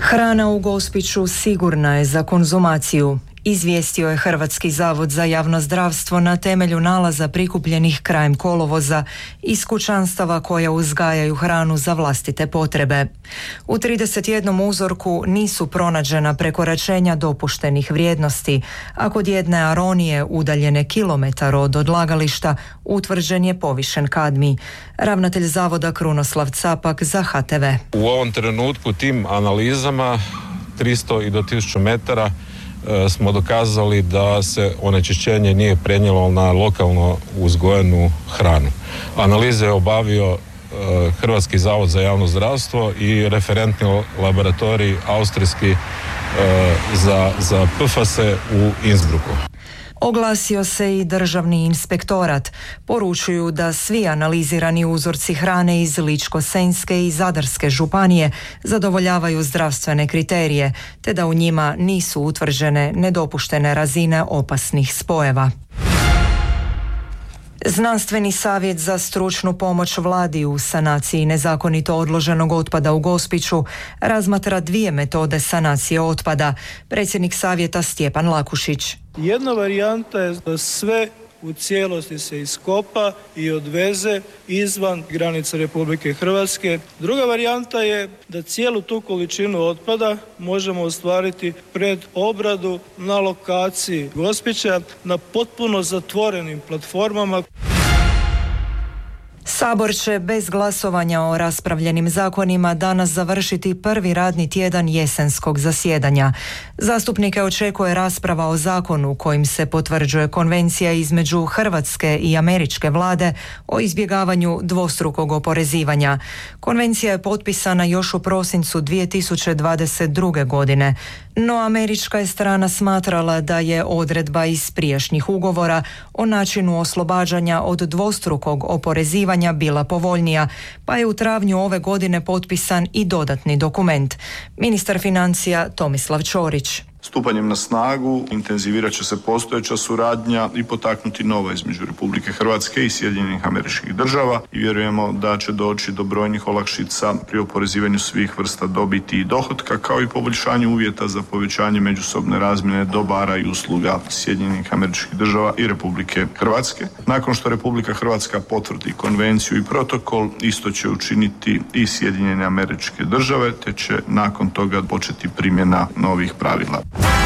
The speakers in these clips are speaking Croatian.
Hrana u Gospiću sigurna je za konzumaciju, izvijestio je Hrvatski zavod za javno zdravstvo na temelju nalaza prikupljenih krajem kolovoza iz kućanstava koja uzgajaju hranu za vlastite potrebe. U 31 uzorku nisu pronađena prekoračenja dopuštenih vrijednosti, a kod jedne aronije udaljene kilometar od odlagališta utvrđen je povišen kadmij. Ravnatelj zavoda Krunoslav Capak za HTV. U ovom trenutku tim analizama 300 i do 1000 metara smo dokazali da se onečišćenje nije prenijelo na lokalno uzgojenu hranu. Analize je obavio Hrvatski zavod za zdravstvo i referentni laboratorij austrijski za PFAS-e u Innsbrucku. Oglasio se i Državni inspektorat. Poručuju da svi analizirani uzorci hrane iz Ličko-senjske i Zadarske županije zadovoljavaju zdravstvene kriterije, te da u njima nisu utvrđene nedopuštene razine opasnih spojeva. Znanstveni savjet za stručnu pomoć vladi u sanaciji nezakonito odloženog otpada u Gospiću razmatra 2 metode sanacije otpada. Predsjednik savjeta Stjepan Lakušić. Jedna varijanta je da sve u cijelosti se iskopa i odveze izvan granica Republike Hrvatske. Druga varijanta je da cijelu tu količinu otpada možemo ostvariti pred obradu na lokaciji Gospića na potpuno zatvorenim platformama. Sabor će bez glasovanja o raspravljenim zakonima danas završiti prvi radni tjedan jesenskog zasjedanja. Zastupnike očekuje rasprava o zakonu kojim se potvrđuje konvencija između Hrvatske i američke vlade o izbjegavanju dvostrukog oporezivanja. Konvencija je potpisana još u prosincu 2022. godine, no američka je strana smatrala da je odredba iz prijašnjih ugovora o načinu oslobađanja od dvostrukog oporezivanja bila povoljnija, pa je u travnju ove godine potpisan i dodatni dokument. Ministar financija Tomislav Ćorić. Stupanjem na snagu intenzivirat će se postojeća suradnja i potaknuti nova između Republike Hrvatske i Sjedinjenih Američkih Država i vjerujemo da će doći do brojnih olakšica pri oporezivanju svih vrsta dobiti i dohotka, kao i poboljšanju uvjeta za povećanje međusobne razmjene dobara i usluga Sjedinjenih Američkih Država i Republike Hrvatske. Nakon što Republika Hrvatska potvrdi konvenciju i protokol, isto će učiniti i Sjedinjene Američke Države, te će nakon toga početi primjena novih pravila.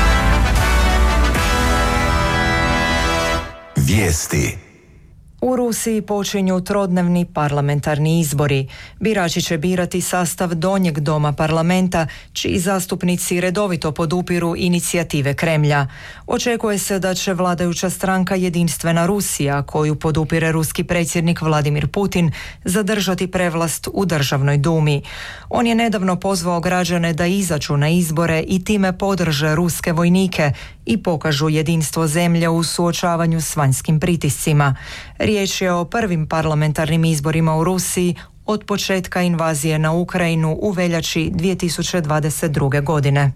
Vijesti. U Rusiji počinju trodnevni parlamentarni izbori. Birači će birati sastav donjeg doma parlamenta, čiji zastupnici redovito podupiru inicijative Kremlja. Očekuje se da će vladajuća stranka Jedinstvena Rusija, koju podupire ruski predsjednik Vladimir Putin, zadržati prevlast u Državnoj dumi. On je nedavno pozvao građane da izađu na izbore i time podrže ruske vojnike i pokažu jedinstvo zemlje u suočavanju s vanjskim pritiscima. Riječ je o prvim parlamentarnim izborima u Rusiji od početka invazije na Ukrajinu u veljači 2022. godine.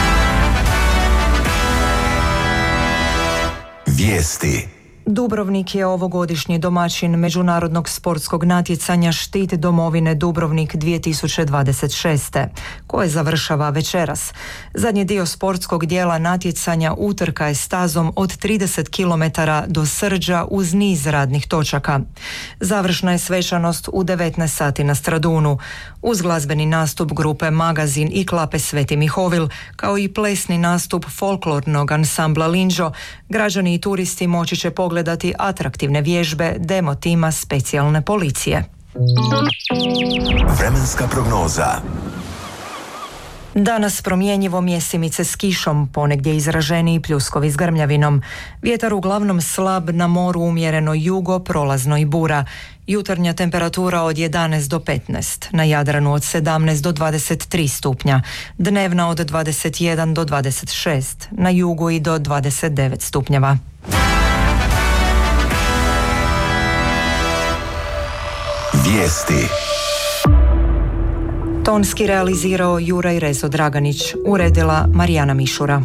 Vijesti. Dubrovnik je ovogodišnji domaćin međunarodnog sportskog natjecanja Štit domovine Dubrovnik 2026. koje završava večeras. Zadnji dio sportskog dijela natjecanja utrka je stazom od 30 km do Srđa uz niz radnih točaka. Završna je svečanost u 19 sati na Stradunu. Uz glazbeni nastup grupe Magazin i Klape Sveti Mihovil, kao i plesni nastup folklornog ansambla Linđo, građani i turisti moći će pogledati atraktivne vježbe demo tima specijalne policije. Vremenska prognoza. Danas promjenjivo, mjesimice s kišom, ponegdje izraženiji pljuskovi s grmljavinom. Vjetar uglavnom slab, na moru umjereno jugo, prolazno i bura. Jutarnja temperatura od 11 do 15, na Jadranu od 17 do 23 stupnja, dnevna od 21 do 26, na jugu i do 29 stupnjeva. Vijesti. Tonski realizirao Juraj Rezo Draganić, uredila Marijana Mišura.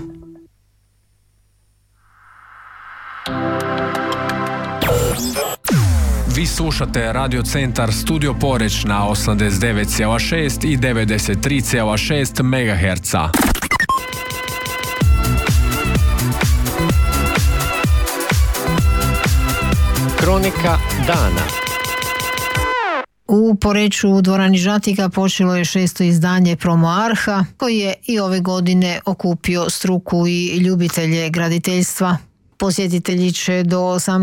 Slušate Radio Centar Studio Poreč na 89,6 i 93,6 MHz. Kronika dana. U Poreču u dvorani Žatika počelo je 6. izdanje Promo Arha, koji je i ove godine okupio struku i ljubitelje graditeljstva. Posjetitelji će do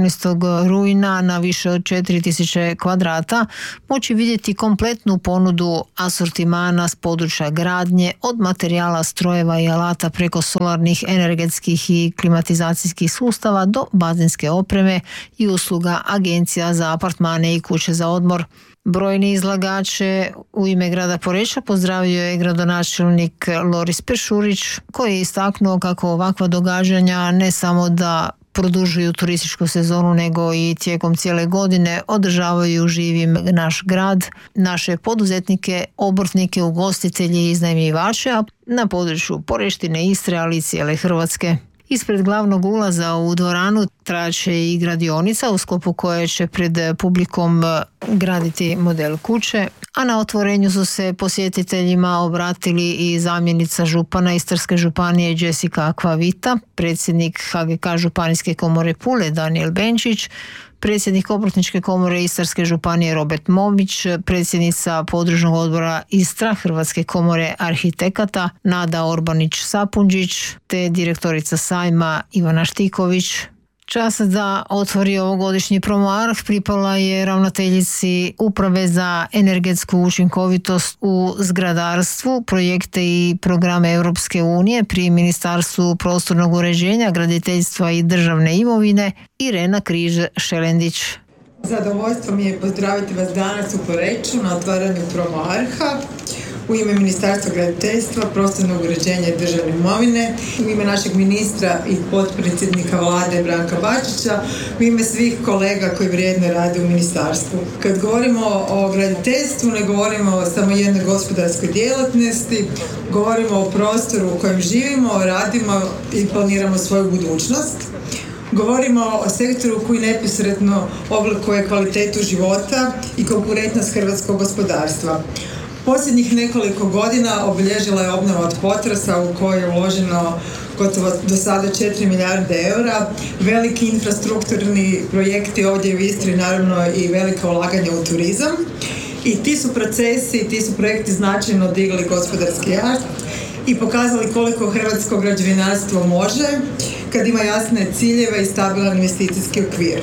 18. rujna na više od 4000 kvadrata moći vidjeti kompletnu ponudu asortimana s područja gradnje, od materijala, strojeva i alata preko solarnih, energetskih i klimatizacijskih sustava do bazenske opreme i usluga agencija za apartmane i kuće za odmor. Brojni izlagače u ime grada Poreča pozdravio je gradonačelnik Loris Peršurić, koji je istaknuo kako ovakva događanja ne samo da produžuju turističku sezonu, nego i tijekom cijele godine održavaju živim naš grad, naše poduzetnike, obrtnike, ugostitelje i iznajmljivače na području Poreštine, Istre, ali i cijele Hrvatske. Ispred glavnog ulaza u dvoranu trajaće i gradionica u sklopu koje će pred publikom graditi model kuće, a na otvorenju su se posjetiteljima obratili i zamjenica župana Istarske županije Jessica Akvavita, predsjednik HGK Županijske komore Pule Daniel Benčić, predsjednik Obrtničke komore Istarske županije Robert Momić, predsjednica podružnog odbora Istra Hrvatske komore arhitekata Nada Orbanić-Sapunđić te direktorica sajma Ivana Štiković. Čast da otvori ovogodišnji Promo Arh pripala je ravnateljici Uprave za energetsku učinkovitost u zgradarstvu, projekte i programe Europske unije pri Ministarstvu prostornog uređenja, graditeljstva i državne imovine Irena Križ-Šelendić. Zadovoljstvo mi je pozdraviti vas danas u Poreču na otvaranju Promo Arha. U ime Ministarstva graditeljstva, prostornog uređenja i državne imovine, u ime našeg ministra i potpredsjednika vlade Branka Bačića, u ime svih kolega koji vrijedno rade u ministarstvu. Kad govorimo o graditeljstvu, ne govorimo o samo jednoj gospodarskoj djelatnosti, govorimo o prostoru u kojem živimo, radimo i planiramo svoju budućnost. Govorimo o sektoru koji neposredno oblikuje kvalitetu života i konkurentnost hrvatskog gospodarstva. Posljednjih nekoliko godina obilježila je obnova od potresa u kojoj je uloženo gotovo do sada 4 milijarde eura, veliki infrastrukturni projekti ovdje u Istri, naravno i velika ulaganja u turizam. I ti su procesi, ti su projekti značajno digli gospodarski rast i pokazali koliko hrvatsko građevinarstvo može kad ima jasne ciljeve i stabilan investicijski okvir.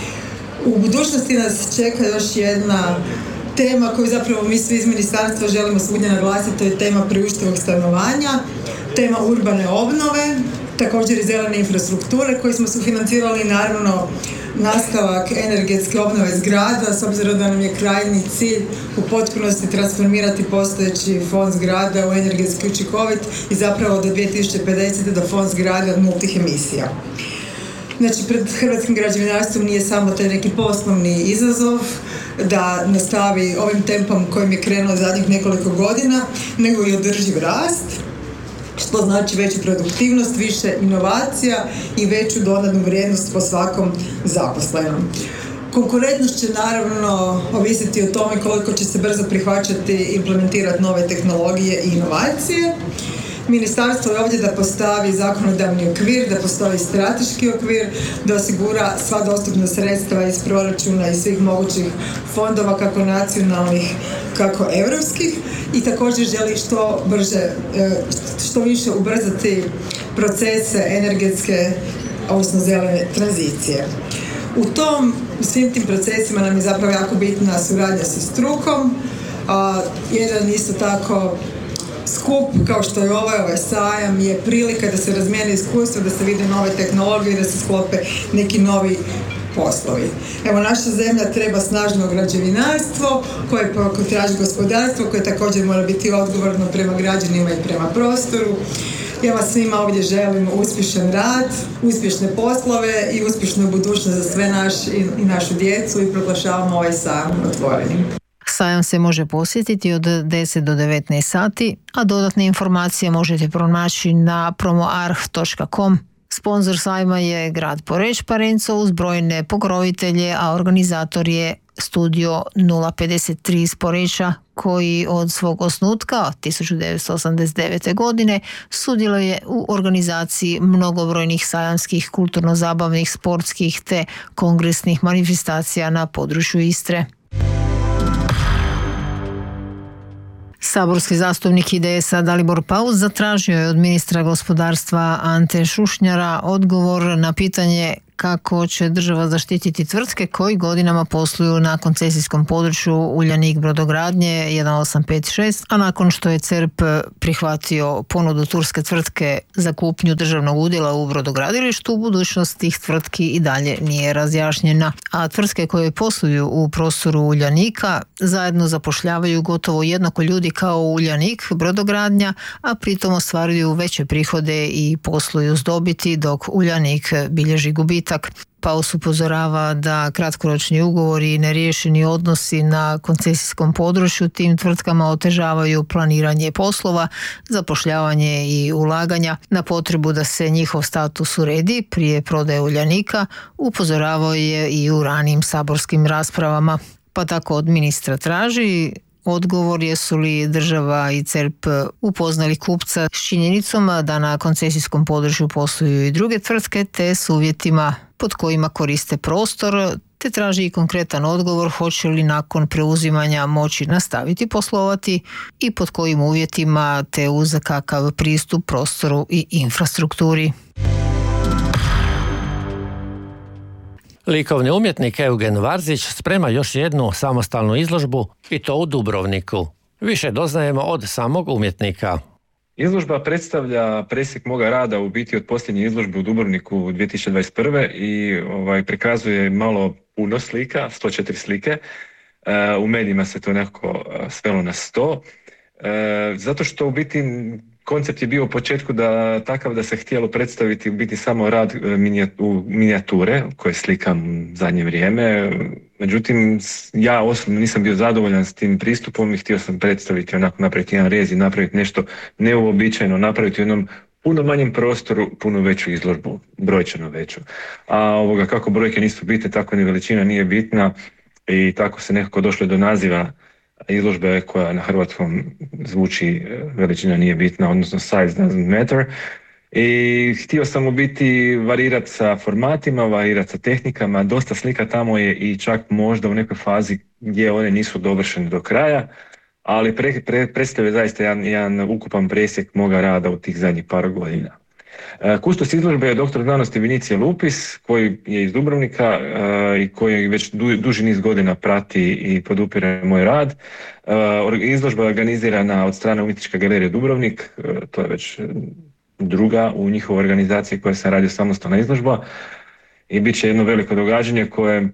U budućnosti nas čeka još jedna tema koju zapravo mi svi iz ministarstva želimo svugdje naglasiti, to je tema priuštivog stanovanja, tema urbane obnove, također i zelene infrastrukture koje smo sufinancirali, naravno nastavak energetske obnove zgrada, s obzirom da nam je krajnji cilj u potpunosti transformirati postojeći fond zgrada u energetski učinkovit i zapravo do 2050. da fond zgrada nultih emisija. Znači, pred hrvatskim građevinarstvom nije samo taj neki poslovni izazov da nastavi ovim tempom kojim je krenuo zadnjih nekoliko godina, nego i održiv rast, što znači veću produktivnost, više inovacija i veću dodanu vrijednost po svakom zaposlenom. Konkurentnost će naravno ovisiti o tome koliko će se brzo prihvaćati i implementirati nove tehnologije i inovacije. Ministarstvo je ovdje da postavi zakonodavni okvir, da postavi strateški okvir, da osigura sva dostupna sredstva iz proračuna i svih mogućih fondova, kako nacionalnih, kako europskih, i također želi što više ubrzati procese energetske, odnosno zelene tranzicije. U svim tim procesima nam je zapravo jako bitna suradnja sa strukom, jedan isto tako skup kao što je ovaj sajam je prilika da se razmijene iskustva, da se vide nove tehnologije, da se sklope neki novi poslovi. Evo, naša zemlja treba snažno građevinarstvo koje traži gospodarstvo, koje također mora biti odgovorno prema građanima i prema prostoru. Ja vas svima ovdje želim uspješan rad, uspješne poslove i uspješnu budućnost za sve i našu djecu i proglašavamo ovaj sajam otvorenim. Sajam se može posjetiti od 10 do 19 sati, a dodatne informacije možete pronaći na promoarh.com. Sponzor sajma je grad Poreč Parenco uz brojne pokrovitelje, a organizator je Studio 053 iz Poreča, koji od svog osnutka 1989. godine sudjeluje u organizaciji mnogobrojnih sajamskih, kulturno-zabavnih, sportskih te kongresnih manifestacija na području Istre. Saborski zastupnik IDS-a Dalibor Paus zatražio je od ministra gospodarstva Ante Šušnjara odgovor na pitanje kako će država zaštititi tvrtke koji godinama posluju na koncesijskom području Uljanik brodogradnje 1856, a nakon što je CERP prihvatio ponudu turske tvrtke za kupnju državnog udjela u brodogradilištu, budućnost tih tvrtki i dalje nije razjašnjena. A tvrtke koje posluju u prostoru Uljanika zajedno zapošljavaju gotovo jednako ljudi kao Uljanik brodogradnja, a pritom ostvaruju veće prihode i posluju s dobiti, dok Uljanik bilježi gubitak. Paus upozorava da kratkoročni ugovori i neriješeni odnosi na koncesijskom području tim tvrtkama otežavaju planiranje poslova, zapošljavanje i ulaganja. Na potrebu da se njihov status uredi prije prodaje Uljanika upozoravao je i u ranijim saborskim raspravama. Pa tako od ministra traži odgovor jesu li država i CERP upoznali kupca s činjenicom da na koncesijskom području posluju i druge tvrtke te s uvjetima pod kojima koriste prostor, te traži i konkretan odgovor hoće li nakon preuzimanja moći nastaviti poslovati i pod kojim uvjetima te uz kakav pristup prostoru i infrastrukturi. Likovni umjetnik Eugen Varzić sprema još jednu samostalnu izložbu i to u Dubrovniku. Više doznajemo od samog umjetnika. Izložba predstavlja presjek moga rada u biti od posljednje izložbe u Dubrovniku 2021. i prikazuje malo puno slika, 104 slike. U medijima se to nekako svelo na 100. Zato što u biti koncept je bio u početku da se htjelo predstaviti u biti samo rad u minijature koje slikam zadnje vrijeme. Međutim, ja osobno nisam bio zadovoljan s tim pristupom i htio sam predstaviti onako, napraviti jedan rez i napraviti nešto neuobičajeno, napraviti u jednom puno manjem prostoru, puno veću izložbu, brojčano veću. A kako brojke nisu bitne, tako ni veličina nije bitna i tako se nekako došlo do naziva izložbe koja na hrvatskom zvuči veličina nije bitna, odnosno size doesn't matter. I htio sam u biti varirati sa formatima, varirati sa tehnikama, dosta slika tamo je i čak možda u nekoj fazi gdje one nisu dovršene do kraja, ali predstavlja zaista jedan ukupan presjek moga rada u tih zadnjih par godina. Kustos izložbe je doktor znanosti Vinicije Lupis, koji je iz Dubrovnika i koji već duži niz godina prati i podupire moj rad. Izložba je organizirana od strane Umjetničke galerije Dubrovnik, to je već druga u njihovoj organizaciji koja se radi samostalna izložba i bit će jedno veliko događanje koje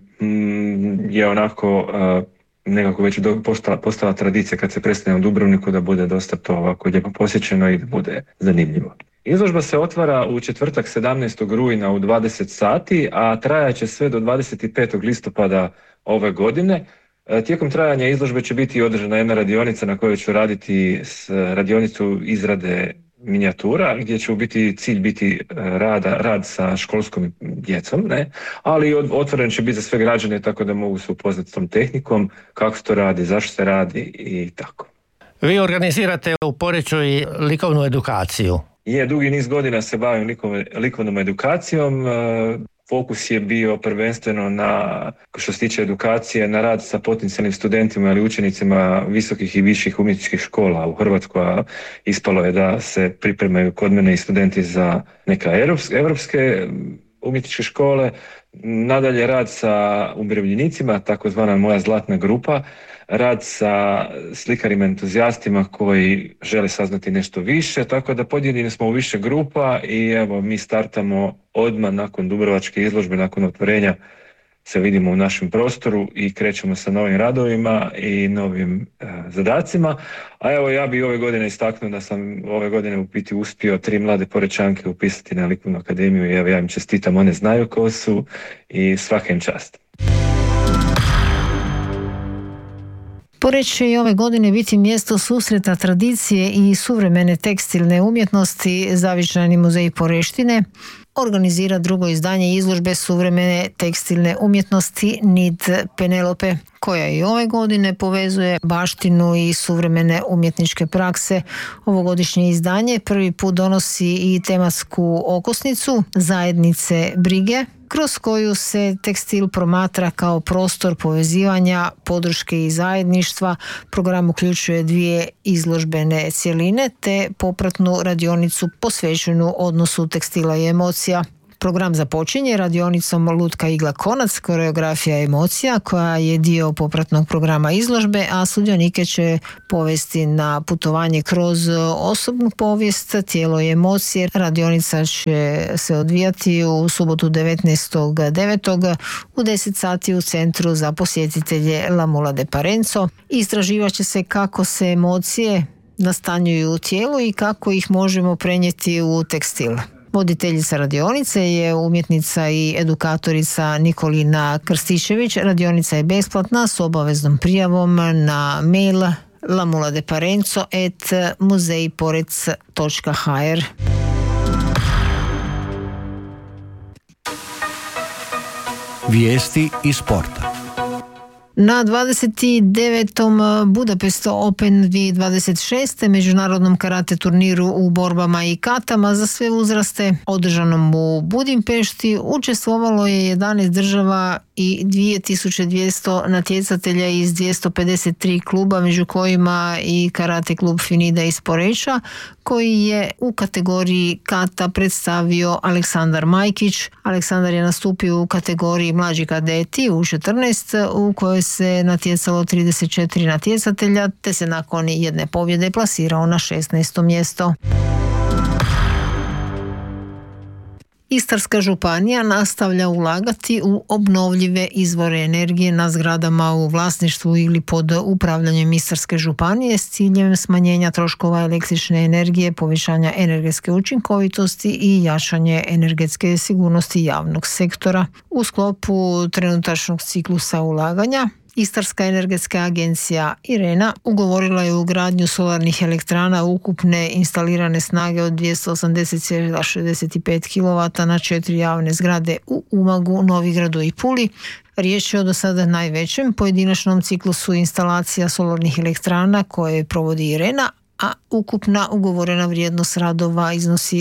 je onako nekako već postala tradicija kad se predstavlja u Dubrovniku da bude dosta to ovako lijepo posjećeno i da bude zanimljivo. Izložba se otvara u četvrtak 17. rujna u 20 sati, a trajat će sve do 25. listopada ove godine. Tijekom trajanja izložbe će biti održana jedna radionica na kojoj ću raditi radionicu izrade minijatura, gdje će u biti cilj biti rad sa školskom djecom, ali otvoren će biti za sve građane tako da mogu se upoznati s tom tehnikom, kako se to radi, zašto se radi i tako. Vi organizirate u Poreču i likovnu edukaciju. Dugi niz godina se bavim likovnom edukacijom. Fokus je bio prvenstveno na, što se tiče edukacije, na rad sa potencijalnim studentima ili učenicima visokih i viših umjetničkih škola u Hrvatskoj, a ispalo je da se pripremaju kod mene i studenti za neka evropske umjetničke škole. Nadalje rad sa umirovljenicima, takozvana moja zlatna grupa, rad sa slikarima entuzijastima koji žele saznati nešto više, tako da podijeljeni smo u više grupa i evo mi startamo odmah nakon Dubrovačke izložbe, nakon otvorenja se vidimo u našem prostoru i krećemo sa novim radovima i novim zadacima. A evo ja bi ove godine istaknuo da sam ove godine u biti uspio 3 mlade Porečanke upisati na Likovnu akademiju i evo ja im čestitam, one znaju ko su i svaka im čast. Poreč će i ove godine biti mjesto susreta tradicije i suvremene tekstilne umjetnosti. Zavičajni muzej Poreštine organizira drugo izdanje izložbe suvremene tekstilne umjetnosti Nid Penelope. koja i ove godine povezuje baštinu i suvremene umjetničke prakse. Ovogodišnje izdanje prvi put donosi i tematsku okosnicu zajednice brige, kroz koju se tekstil promatra kao prostor povezivanja, podrške i zajedništva. Program uključuje 2 izložbene cjeline te popratnu radionicu posvećenu odnosu tekstila i emocija. Program započinje radionicom Lutka Igla Konac, koreografija emocija, koja je dio popratnog programa izložbe, a sudionike će povesti na putovanje kroz osobnu povijest, tijelo i emocije. Radionica će se odvijati u subotu 19.9. u 10 sati u Centru za posjetitelje La Mula de Parenzo. Istraživat će se kako se emocije nastanjuju u tijelu i kako ih možemo prenijeti u tekstil. Voditeljica radionice je umjetnica i edukatorica Nikolina Krstičević. Radionica je besplatna s obaveznom prijavom na mail lamuladeparenzo@muzeiporec.hr. Vijesti iz sporta. Na 29. Budapest Open 2026. međunarodnom karate turniru u borbama i katama za sve uzraste, održanom u Budimpešti, učestvovalo je 11 država i 2200 natjecatelja iz 253 kluba, među kojima i karate klub Finida iz Poreča, koji je u kategoriji kata predstavio Aleksandar Majkić. Aleksandar je nastupio u kategoriji mlađi kadeti u 14, u kojoj se natjecalo 34 natjecatelja, te se nakon jedne pobjede plasirao na 16. mjesto. Istarska županija nastavlja ulagati u obnovljive izvore energije na zgradama u vlasništvu ili pod upravljanjem Istarske županije s ciljem smanjenja troškova električne energije, povećanja energetske učinkovitosti i jačanje energetske sigurnosti javnog sektora. U sklopu trenutačnog ciklusa ulaganja Istarska energetska agencija IRENA ugovorila je ugradnju solarnih elektrana ukupne instalirane snage od 280,65 kW na 4 javne zgrade u Umagu, Novigradu i Puli. Riječ je o do sada najvećem pojedinačnom ciklusu instalacija solarnih elektrana koje provodi IRENA, a ukupna ugovorena vrijednost radova iznosi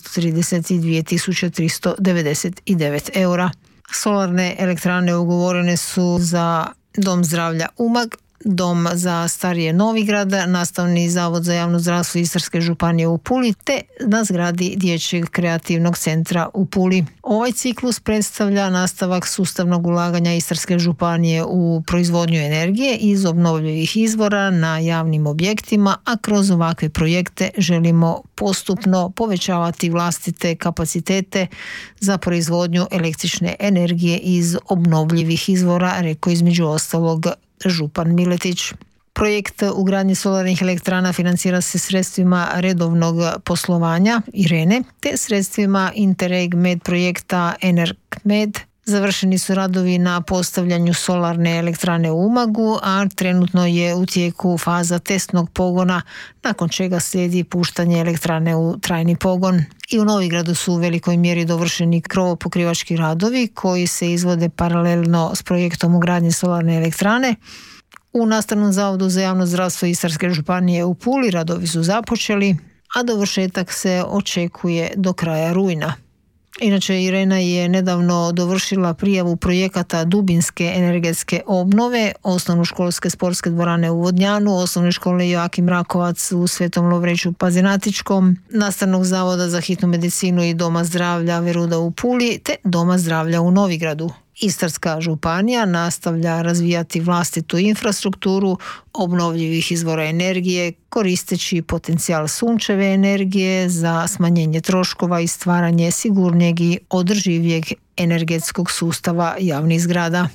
332.399 eura. Solarne elektrane ugovorene su za Dom zdravlja Umag, Dom za starije Novigrad, Nastavni zavod za javno zdravstvo Istarske županije u Puli te na zgradi Dječjeg kreativnog centra u Puli. Ovaj ciklus predstavlja nastavak sustavnog ulaganja Istarske županije u proizvodnju energije iz obnovljivih izvora na javnim objektima, a kroz ovakve projekte želimo postupno povećavati vlastite kapacitete za proizvodnju električne energije iz obnovljivih izvora, rekao između ostalog župan Miletić. Projekt ugradnje solarnih elektrana financira se sredstvima redovnog poslovanja IRENE te sredstvima Interreg Med projekta EnergMed. Završeni su radovi na postavljanju solarne elektrane u Umagu, a trenutno je u tijeku faza testnog pogona, nakon čega slijedi puštanje elektrane u trajni pogon. I u Novigradu su u velikoj mjeri dovršeni krovopokrivački radovi koji se izvode paralelno s projektom ugradnje solarne elektrane. U Nastavnom zavodu za javno zdravstvo Istarske županije u Puli radovi su započeli, a dovršetak se očekuje do kraja rujna. Inače, IRENA je nedavno dovršila prijavu projekata dubinske energetske obnove osnovnoškolske sportske dvorane u Vodnjanu, osnovne škole Joakim Rakovac u Svetom Lovreću Pazinatičkom, Nastavnog zavoda za hitnu medicinu i Doma zdravlja Veruda u Puli te Doma zdravlja u Novigradu. Istarska županija nastavlja razvijati vlastitu infrastrukturu obnovljivih izvora energije koristeći potencijal sunčeve energije za smanjenje troškova i stvaranje sigurnijeg i održivijeg energetskog sustava javnih zgrada.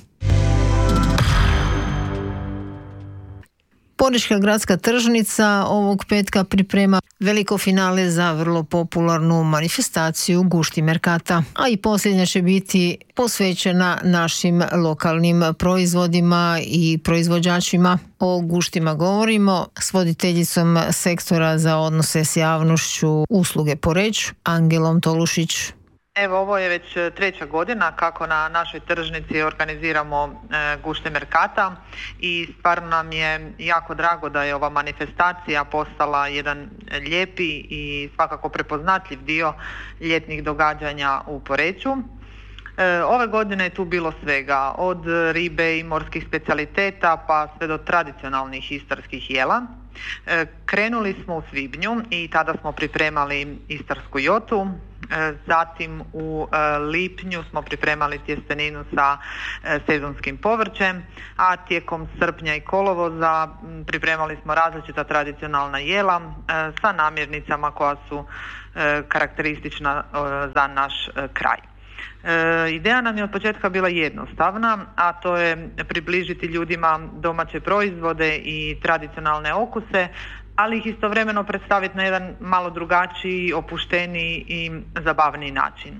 Porečka gradska tržnica ovog petka priprema veliko finale za vrlo popularnu manifestaciju Gušti Merkata, a i posljednja će biti posvećena našim lokalnim proizvodima i proizvođačima. O guštima govorimo s voditeljicom sektora za odnose s javnošću usluge Poreč, Angelom Tolušić. Evo, ovo je već 3. godina kako na našoj tržnici organiziramo Gušte Merkata i stvarno nam je jako drago da je ova manifestacija postala jedan lijepi i svakako prepoznatljiv dio ljetnih događanja u Poreču. Ove godine je tu bilo svega, od ribe i morskih specijaliteta pa sve do tradicionalnih istarskih jela. Krenuli smo u svibnju i tada smo pripremali istarsku jotu, zatim u lipnju smo pripremali tjesteninu sa sezonskim povrćem, a tijekom srpnja i kolovoza pripremali smo različita tradicionalna jela sa namirnicama koja su karakteristična za naš kraj. Ideja nam je od početka bila jednostavna, a to je približiti ljudima domaće proizvode i tradicionalne okuse, ali ih istovremeno predstaviti na jedan malo drugačiji, opušteniji i zabavniji način.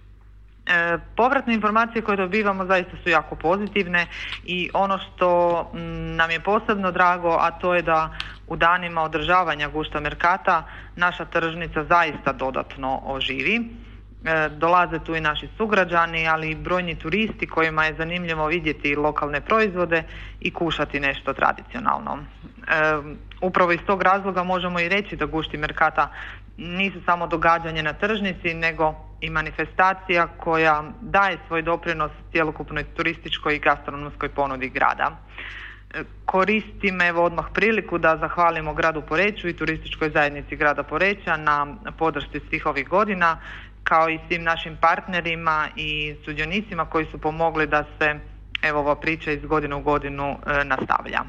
Povratne informacije koje dobivamo zaista su jako pozitivne i ono što nam je posebno drago, a to je da u danima održavanja Gušta Merkata naša tržnica zaista dodatno oživi. Dolaze tu i naši sugrađani, ali i brojni turisti kojima je zanimljivo vidjeti lokalne proizvode i kušati nešto tradicionalno. Upravo iz tog razloga možemo i reći da Gušti Merkata nisu samo događanje na tržnici, nego i manifestacija koja daje svoj doprinos cjelokupnoj turističkoj i gastronomskoj ponudi grada. Koristim evo odmah priliku da zahvalimo gradu Poreču i turističkoj zajednici grada Poreča na podršci svih ovih godina, kao i svim našim partnerima i sudionicima koji su pomogli da se evo ova priča iz godine u godinu nastavlja.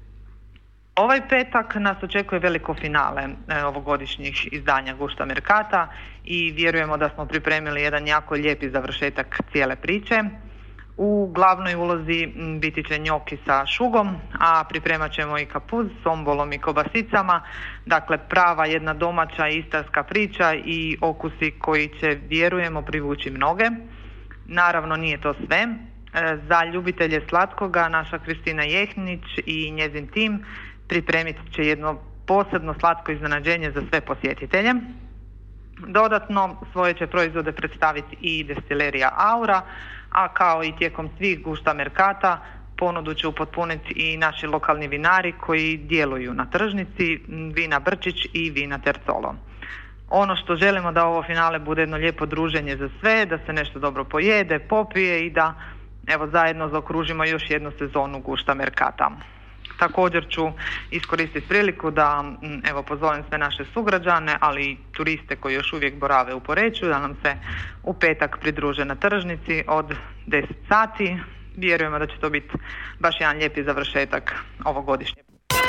Ovaj petak nas očekuje veliko finale ovogodišnjih izdanja Gušta Merkata i vjerujemo da smo pripremili jedan jako lijepi završetak cijele priče. U glavnoj ulozi biti će njoki sa šugom, a pripremat ćemo i kapuz s ombolom i kobasicama. Dakle, prava jedna domaća istarska priča i okusi koji će, vjerujemo, privući mnoge. Naravno, nije to sve. Za ljubitelje slatkoga naša Kristina Jehnić i njezin tim pripremit će jedno posebno slatko iznenađenje za sve posjetitelje. Dodatno, svoje će proizvode predstaviti i destilerija Aura, a kao i tijekom svih Gušta Merkata ponudu će upotpuniti i naši lokalni vinari koji djeluju na tržnici, vina Brčić i vina Tercolo. Ono što želimo da ovo finale bude jedno lijepo druženje za sve, da se nešto dobro pojede, popije i da evo zajedno zaokružimo još jednu sezonu Gušta Merkata. Također ću iskoristiti priliku da evo pozovem sve naše sugrađane, ali i turiste koji još uvijek borave u Poreču, da nam se u petak pridruže na tržnici od 10 sati. Vjerujemo da će to biti baš jedan lijepi završetak ovogodišnje.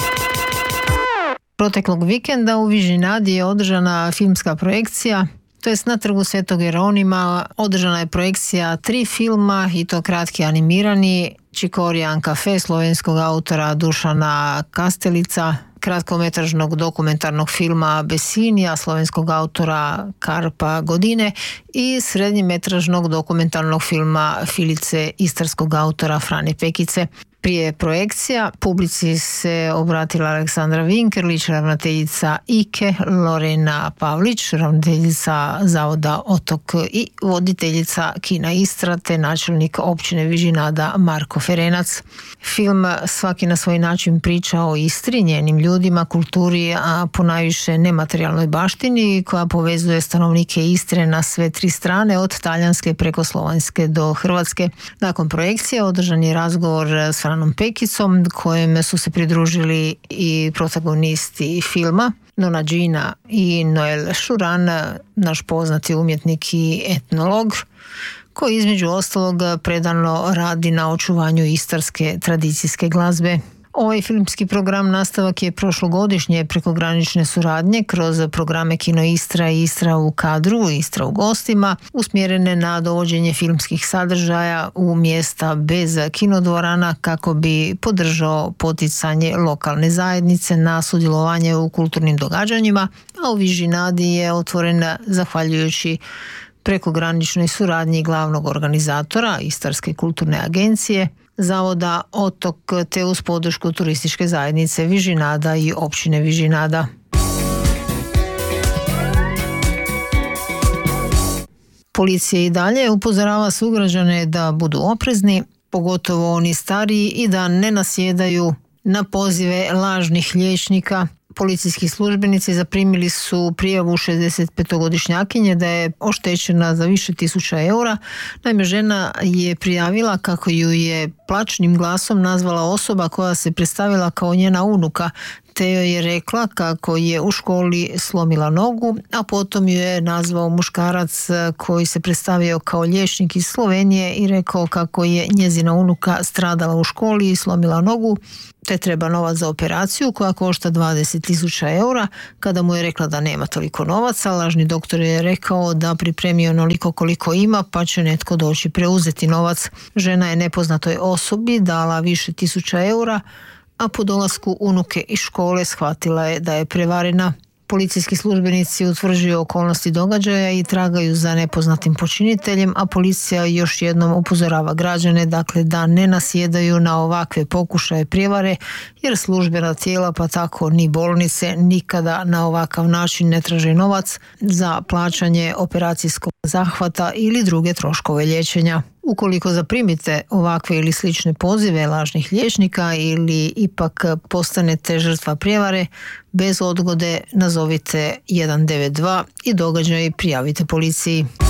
Proteklog vikenda u Vižinadi je održana filmska projekcija, to jest na Trgu Svetog Jeronima održana je projekcija 3 filma i to kratki animirani, Čikorijan kafe slovenskog autora Dušana Kastelica, kratkometražnog dokumentarnog filma Besinija slovenskog autora Karpa Godine i srednjemetražnog dokumentarnog filma Filice istarskog autora Frane Pekice. Prije projekcija publici se obratila Aleksandra Vinkerlić, ravnateljica IKE, Lorena Pavlić, ravnateljica Zavoda Otok i voditeljica Kina Istra, te načelnik općine Vižinada Marko Ferenac. Film svaki na svoj način priča o Istri, njenim ljudima, kulturi, a ponajviše nematerijalnoj baštini koja povezuje stanovnike Istre na sve 3 strane, od talijanske preko slovenske do hrvatske. Nakon projekcije održan je razgovor s Franom Pekicom, kojem su se pridružili i protagonisti filma, Nona Gina i Noel Šuran, naš poznati umjetnik i etnolog, koji između ostalog predano radi na očuvanju istarske tradicijske glazbe. Ovaj filmski program nastavak je prošlogodišnje prekogranične suradnje kroz programe Kino Istra i Istra u kadru, Istra u gostima, usmjerene na dovođenje filmskih sadržaja u mjesta bez kinodvorana kako bi podržao poticanje lokalne zajednice na sudjelovanje u kulturnim događanjima, a u Vižinadi je otvorena zahvaljujući prekograničnoj suradnji glavnog organizatora Istarske kulturne agencije, Zavoda Otok, te uz podršku turističke zajednice Vižinada i općine Vižinada. Policija i dalje upozorava sugrađane da budu oprezni, pogotovo oni stariji, i da ne nasjedaju na pozive lažnih liječnika. Policijski službenici zaprimili su prijavu 65-godišnjakinje da je oštećena za više tisuća eura. Naime, žena je prijavila kako ju je plačnim glasom nazvala osoba koja se predstavila kao njena unuka, te joj je rekla kako je u školi slomila nogu, a potom ju je nazvao muškarac koji se predstavio kao liječnik iz Slovenije i rekao kako je njezina unuka stradala u školi i slomila nogu, te treba novac za operaciju koja košta 20.000 eura. Kada mu je rekla da nema toliko novaca, lažni doktor je rekao da pripremi onoliko koliko ima, pa će netko doći preuzeti novac. Žena je nepoznatoj osobi dala više tisuća eura, a po dolasku unuke iz škole shvatila je da je prevarena. Policijski službenici utvrđuju okolnosti događaja i tragaju za nepoznatim počiniteljem, a policija još jednom upozorava građane da ne nasjedaju na ovakve pokušaje prijevare, jer službena tijela, pa tako ni bolnice, nikada na ovakav način ne traže novac za plaćanje operacijskog zahvata ili druge troškove liječenja. Ukoliko zaprimite ovakve ili slične pozive lažnih liječnika ili ipak postanete žrtva prijevare, bez odgode nazovite 192 i događaj prijavite policiji.